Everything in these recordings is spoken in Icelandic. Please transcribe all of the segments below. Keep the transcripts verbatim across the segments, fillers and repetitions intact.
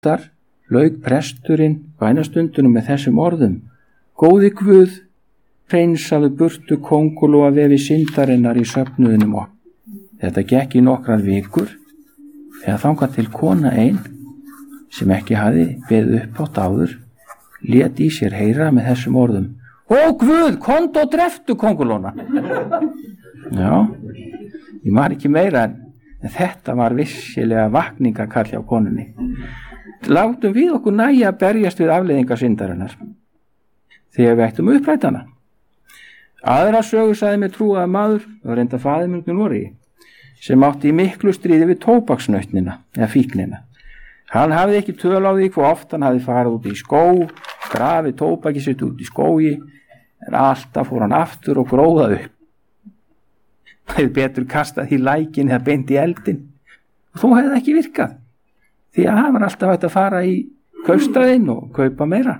Þar lauk presturinn bænastundunum með þessum orðum: Góði Guð, hreinsaðu burtu kóngulóa vefi syndarinnar í söfnuðinum og þetta gekk í nokkrar vikur eða þangað til kona ein sem ekki hafði beðið upp átt áður lét í sér heyra með þessum orðum: Ó Guð, komdu og dreftu kóngulóna. Já, ég var ekki meira en þetta var vissilega vakningarkall hjá konunni. Látum við okkur nægja að berjast við afleiðingar syndarinnar þegar við ættum upprætana. Aðra sögu sagði mér trúaður maður, og reynda faðir minn í Noregi, sem átti í miklu stríði við tóbaksnautnina eða fíknina. Hann hafði ekki töl á því hvað oft hann hafði farið út í skó, grafið tóbaki sitt út í skógi, en alltaf fór hann aftur og gróðað upp. Það hefði betur kastað í lækin eða beint í eldin, og þó hefði það ekki virkað, því að hann var alltaf hægt að fara í kaupstaðinn og kaupa meira.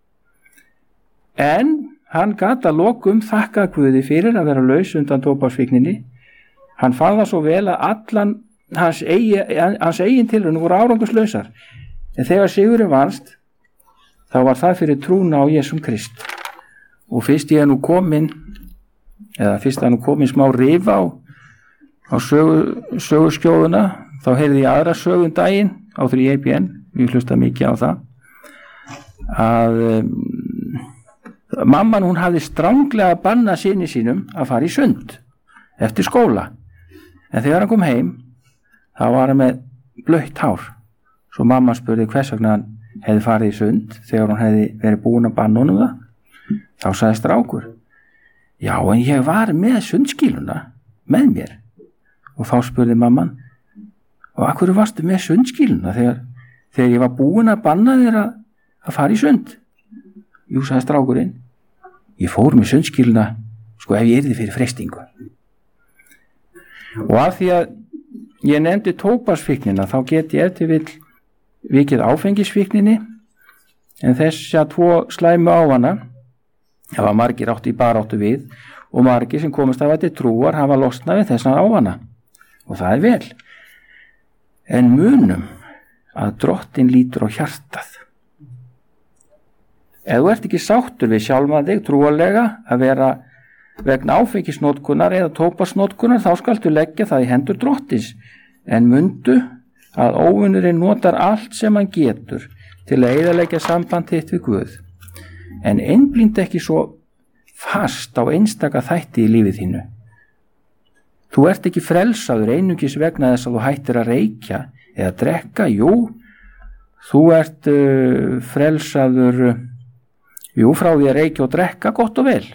En hann gat að lokum þakka Guði fyrir að vera laus undan tóbaksfíkninni. Hann fann það svo vel að allan hans, eigi, hans eigin tilraunir voru árangurslausar, en þegar sigurinn vannst, þá var það fyrir trúna á Jesúm Krist. Og fyrst ég er nú komin, eða fyrst það nú komin smá rif á, á sögu, söguskjóðuna, þá heyrði ég aðra sögum daginn á þrjú A B N, við hlusta mikið á það, að um, mamman hún hafði stranglega bannað syni sínum að fara í sund eftir skóla, en þegar hann kom heim þá var hann með blautt hár. Svo mamma spurði hvers vegna hann hefði farið í sund þegar hann hefði verið búin að banna honum það. Þá sagði strákur: Já, en ég var með sundskíluna með mér. Og þá spurði mamman: Og af hverju varstu með sundskíluna þegar, þegar ég var búin að banna þér að, að fara í sund? Jú, sagði strákurinn, ég fór með sundskíluna sko ef ég yrði fyrir freistingu. Og af því að ég nefndi tóbaksfíknina, þá get ég eftir vill vikið áfengisfíkninni, en þess að tvo slæmu ávana hafa margir átt í baráttu við, og margir sem komast af að til trúar hafa losnað við þessan ávana, og það er vel. En munum að drottin lítur á hjartað. Ef þú ert ekki sáttur við sjálfan þig trúarlega að vera vegna áfengisnotkunar eða tóbaksnotkunar, þá skaltu leggja það í hendur drottins, en mundu að óvinnurinn notar allt sem hann getur til að eyðileggja samband þitt við Guð, en einblínd ekki svo fast á einstaka þætti í lífið þínu. Þú ert ekki frelsaður einungis vegna þess að þú hættir að reykja eða drekka. Jú, þú ert uh, frelsaður uh, jú, frá því að reykja og drekka, gott og vel.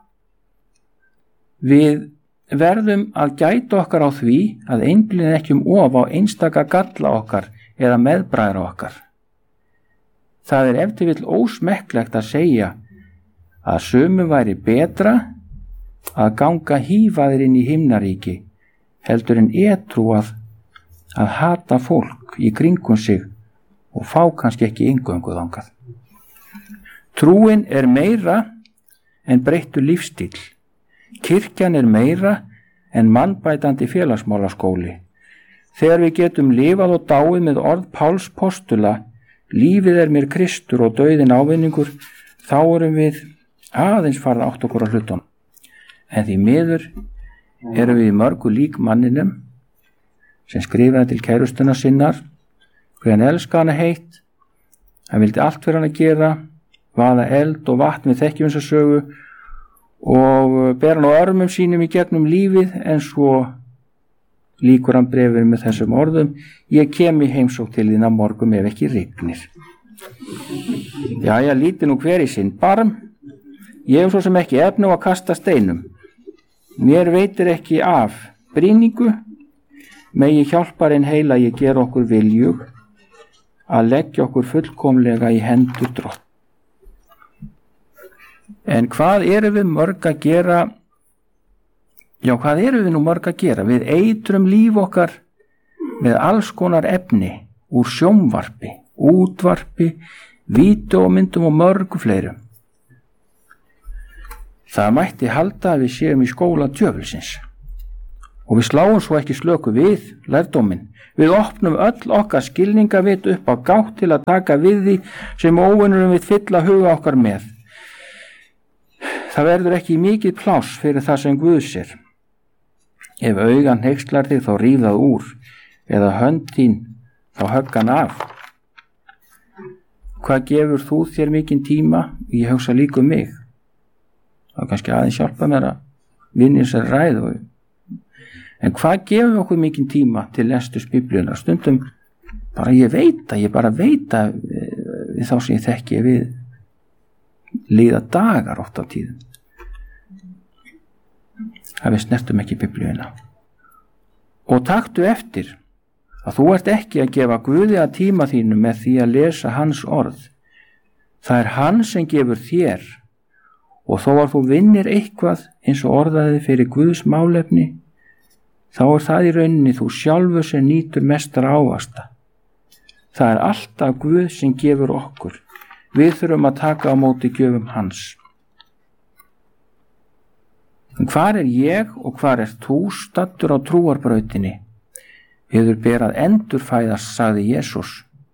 Við verðum að gæta okkar á því að einblína ekki um of á einstaka galla okkar eða meðbræðra okkar. Það er ef til vill ósmekklegt að segja að sumum væri betra að ganga hífaðir inn í himnaríki heldur en edrúað að hata fólk í kringum sig og fá kannski ekki inngöngu þangað. Trúin er meira en breyttur lífstíl. Kirkjan er meira en mannbætandi félagsmálaskóli. Þegar við getum lifað og dáið með orð Páls postula, lífið er mér Kristur og dauðinn ávinningur, þá erum við aðeins farið átt okkur á hlutunum. En því miður erum við mörgu lík manninum sem skrifaði til kærustuna sinnar hver hann elska hana heitt, hann vildi allt fyrir hann að gera, vaða eld og vatn við þekkjum þessa sögu og ber hann á örmum sínum í gegnum lífið, en svo líkur hann brefur með þessum orðum: ég kem í heimsókn til þín á morgum ef ekki rignir. Jæja, líti nú hver í sinn barm. Ég hef svo sem ekki efni á að kasta steinum. Mér veitir ekki af brýningu, megi hjálparinn heila ég gera okkur viljug að leggja okkur fullkomlega í hendur drott. En hvað erum við mörg að gera? Já, hvað erum við nú mörg að gera? Við eitrum líf okkar með alls konar efni úr sjónvarpi, útvarpi, vídeómyndum og mörgu fleirum. Það mætti halda að við séum í skóla djöfulsins. Og við sláum svo ekki slöku við lærdóminn. Við opnum öll okkar skilningavit upp á gátt til að taka við því sem óvinnurum við fylla huga okkar með. Það verður ekki mikið pláss fyrir það sem Guð sér. Ef augan hneykslar þig þá ríf það úr, eða hönd þín þá högg hann af. Hvað gefur þú þér mikinn tíma? Ég hugsa líka um mig. Það er kannski aðeins hjálpa mér að vinna þessari ræðu. En hvað gefur okkur mikinn tíma til lesturs Biblíunnar? Stundum bara ég veit að, ég bara veit að við þá sem ég þekki við líða dagar oft á tíðum. að við snertum ekki Biblíuna. Og taktu eftir að þú ert ekki að gefa Guði að tíma þínu með því að lesa hans orð. Það er hann sem gefur þér, og þó að þú vinnir eitthvað eins og orðaði fyrir Guðs málefni, þá er það í rauninni þú sjálfur sem nýtur mestar ávasta. Það er alltaf Guð sem gefur okkur. Við þurfum að taka á móti gjöfum hans. En hvar er ég og hvar er þú staddur á trúarbrautinni? Yður ber að endurfæðast, sagði Jesús.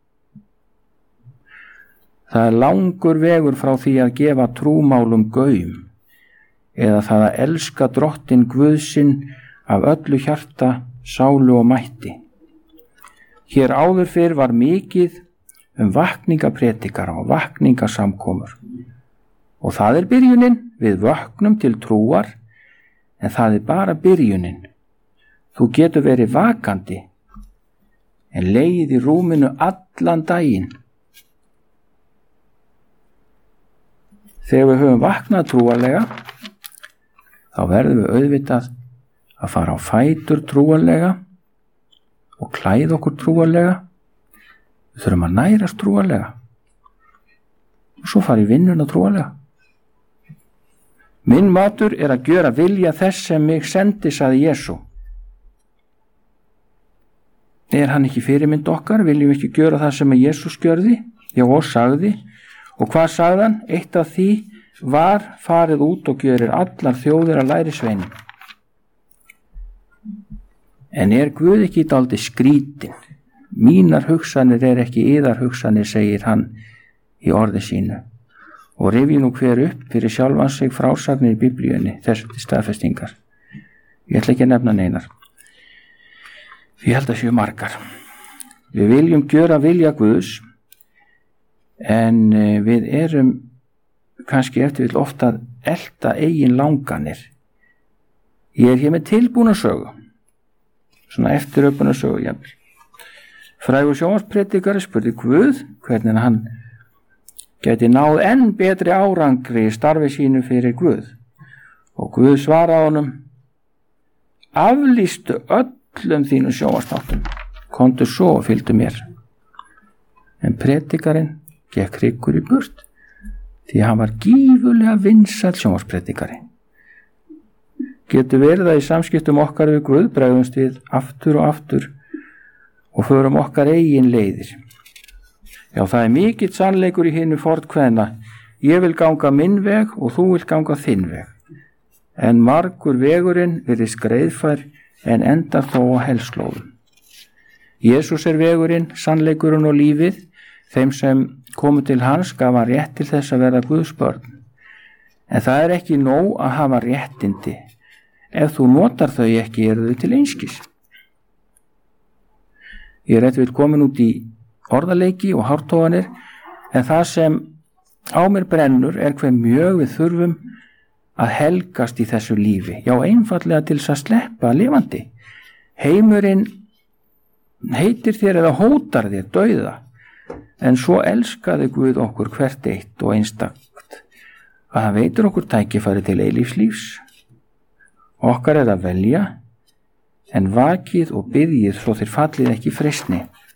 Það er langur vegur frá því að gefa trúmálum gaum, eða það að elska drottinn Guð sinn af öllu hjarta, sálu og mætti. Hér áður fyrr var mikið um vakningapredikara og vakningasamkomur. Og það er byrjunin, við vöknum til trúar, en það er bara byrjunin. Þú getur verið vakandi, en legið í rúminu allan daginn. Þegar við höfum vaknað trúarlega, þá verðum við auðvitað að fara á fætur trúarlega og klæða okkur trúarlega. Við þurfum að nærast trúarlega og svo fara í vinnuna trúarlega. Minn matur er að gjöra vilja þess sem mig sendi, sagði Jesú. Er hann ekki fyrirmynd okkar? Viljum við ekki gjöra það sem Jesús gjörði? Já, og sagði. Og hvað sagði hann? Eitt af því var farið út og gjörir allar þjóðir að lærisveinum. En er Guð ekki dálítið skrítinn? Mínar hugsanir er ekki yðar hugsanir, segir hann í orði sínu. Og rifji nú hver upp fyrir sjálfan sig frásagnir í Biblíunni, þessu til staðfestingar. Ég ætla ekki að nefna neinar. Ég held að séu margar. Við viljum gjöra vilja Guðs, en við erum kannski eftir vil ofta að elta eigin langanir. Ég er hér með tilbúna sögu, svona eftiröpuna sögu jafnvel. Frægur sjónvarspredikari spurði Guð hvernig hann gæti náð enn betri árangri í starfi sínu fyrir Guð. Og Guð svaraði honum: aflýstu öllum þínu sjónvarpsþáttum, komdu svo og fylgdu mér. En predikarinn gekk hryggur í burt, því hann var gífurlega vinsæll sjónvarpspredikari. Getur verið að í samskiptum okkar við Guð bregðumst við aftur og aftur og förum okkar eigin leiðir. Já, það er mikill sannleikur í hinu fornkveðna: ég vil ganga minn veg og þú vil ganga þinn veg. En margur vegurinn virðist greiðfær en endar þó á hellslóðum. Jesús er vegurinn, sannleikurinn og lífið. Þeim sem komu til hans gaf hann rétt til þess að verða Guðs börn. En það er ekki nóg að hafa réttindi. Ef þú notar þau ekki, eru þau til einskis. Ég er eftir komin út í orðaleiki og hártoganir, en það sem á mér brennur er hve mjög við þurfum að helgast í þessu lífi. Já, einfallega til þess að sleppa lifandi. Heimurinn heitir þér eða hótar þér dauða. En svo elskaði Guð okkur hvert eitt og einstakt að hann veitir okkur tækifæri til eilífslífs. Okkar er að velja, en vakið og biðjið svo þér fallið ekki í freistni.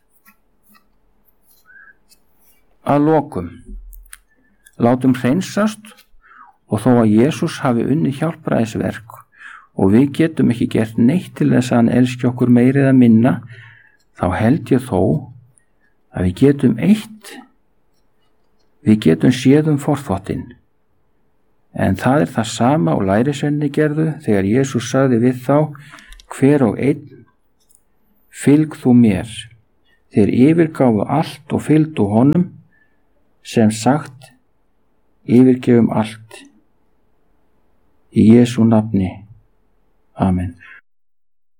Að lokum, látum hreinsast, og þó að Jesús hafi unnið hjálpræðisverk og við getum ekki gert neitt til þess að hann elski okkur meiri eða minna, þá held ég þó að við getum eitt, við getum séð um forþvottinn. En það er það sama og lærisveinarnir gerðu þegar Jesús sagði við þá: hver og einn, fylg þú mér. Þeir yfirgáfu allt og fylgdu honum, sem sagt, yfirgefum allt. Í Jesú nafni. Amen.